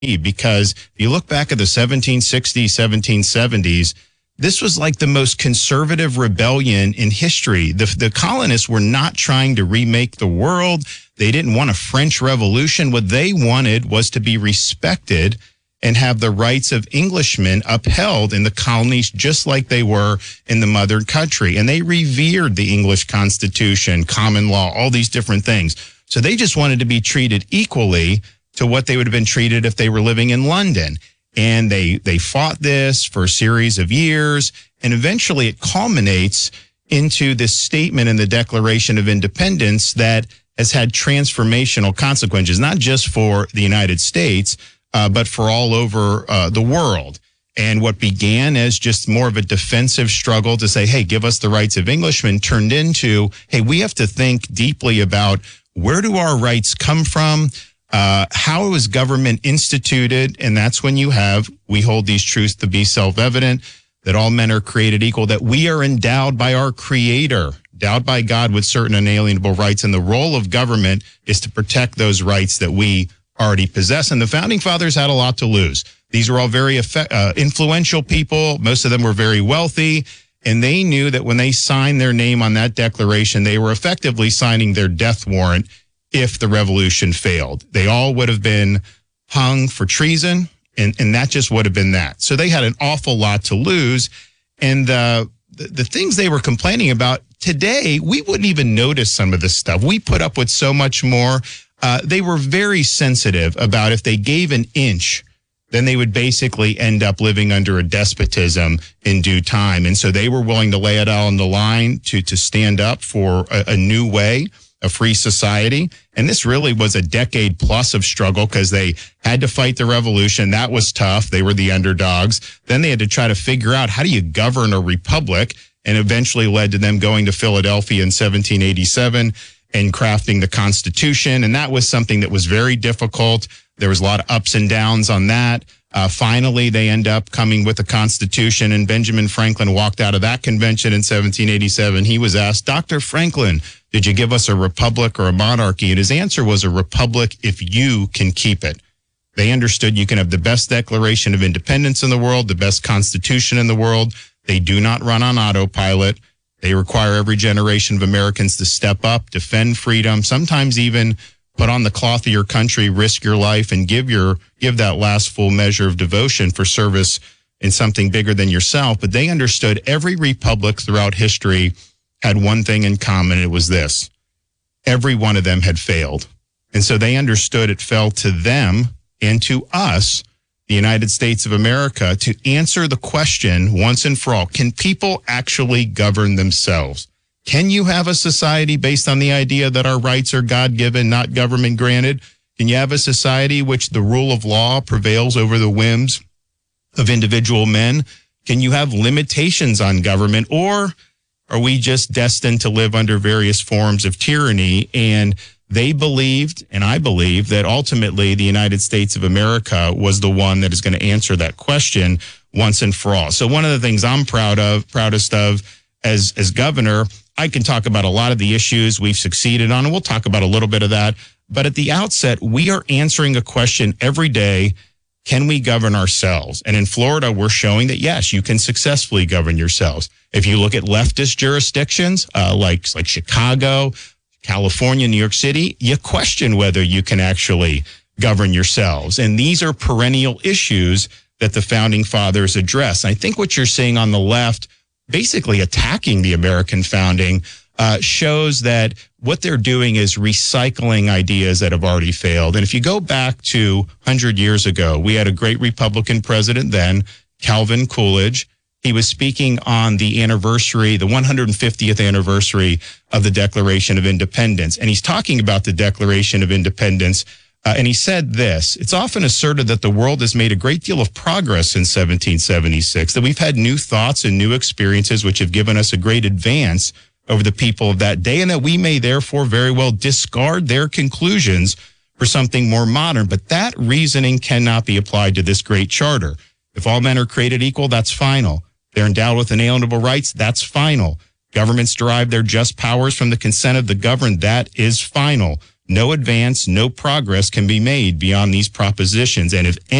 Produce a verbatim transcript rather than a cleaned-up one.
because if you look back at the seventeen sixties, seventeen seventies, this was like the most conservative rebellion in history. The, the colonists were not trying to remake the world. They didn't want a French Revolution. What they wanted was to be respected and have the rights of Englishmen upheld in the colonies just like they were in the mother country. And they revered the English Constitution, common law, all these different things. So they just wanted to be treated equally to what they would have been treated if they were living in London. And they, they fought this for a series of years, and eventually it culminates into this statement in the Declaration of Independence that has had transformational consequences, not just for the United States, uh, but for all over uh, the world. And what began as just more of a defensive struggle to say, hey, give us the rights of Englishmen, turned into, hey, we have to think deeply about where do our rights come from? Uh, how was government instituted? And that's when you have, we hold these truths to be self-evident, that all men are created equal, that we are endowed by our Creator, endowed by God with certain inalienable rights. And the role of government is to protect those rights that we already possess. And the Founding Fathers had a lot to lose. These were all very effect, uh, influential people. Most of them were very wealthy. And they knew that when they signed their name on that declaration, they were effectively signing their death warrant if the revolution failed. They all would have been hung for treason, and, and that just would have been that. So they had an awful lot to lose. And uh, the, the things they were complaining about today, we wouldn't even notice some of this stuff. We put up with so much more. Uh, they were very sensitive about if they gave an inch, then they would basically end up living under a despotism in due time. And so they were willing to lay it all on the line to, to stand up for a, a new way, a free society. And this really was a decade plus of struggle because they had to fight the revolution. That was tough. They were the underdogs. Then they had to try to figure out how do you govern a republic, and eventually led to them going to Philadelphia in seventeen eighty-seven and crafting the Constitution. And that was something that was very difficult. There was a lot of ups and downs on that. Uh, finally, they end up coming with a Constitution, and Benjamin Franklin walked out of that convention in seventeen eighty-seven. He was asked, Doctor Franklin, did you give us a republic or a monarchy? And his answer was a republic if you can keep it. They understood you can have the best Declaration of Independence in the world, the best Constitution in the world. They do not run on autopilot. They require every generation of Americans to step up, defend freedom, sometimes even put on the cloth of your country, risk your life, and give your give that last full measure of devotion for service in something bigger than yourself. But they understood every republic throughout history had one thing in common. It was this: every one of them had failed. And so they understood it fell to them and to us, the United States of America, to answer the question once and for all: can people actually govern themselves? Can you have a society based on the idea that our rights are God-given, not government-granted? Can you have a society which the rule of law prevails over the whims of individual men? Can you have limitations on government, or are we just destined to live under various forms of tyranny? And they believed, and I believe, that ultimately the United States of America was the one that is going to answer that question once and for all. So one of the things I'm proud of, proudest of as, as governor, I can talk about a lot of the issues we've succeeded on, and we'll talk about a little bit of that. But at the outset, we are answering a question every day: can we govern ourselves? And in Florida, we're showing that, yes, you can successfully govern yourselves. If you look at leftist jurisdictions uh, like, like Chicago, California, New York City, you question whether you can actually govern yourselves. And these are perennial issues that the Founding Fathers address. I think what you're seeing on the left, basically attacking the American founding, uh, shows that what they're doing is recycling ideas that have already failed. And if you go back to one hundred years ago, we had a great Republican president then, Calvin Coolidge. He was speaking on the anniversary, the one hundred fiftieth anniversary of the Declaration of Independence. And he's talking about the Declaration of Independence. Uh, and he said this: it's often asserted that the world has made a great deal of progress since seventeen seventy-six, that we've had new thoughts and new experiences which have given us a great advance over the people of that day, and that we may therefore very well discard their conclusions for something more modern. But that reasoning cannot be applied to this great charter. If all men are created equal, that's final. They're endowed with inalienable rights, that's final. Governments derive their just powers from the consent of the governed, that is final. no advance, no progress can be made beyond these propositions. And if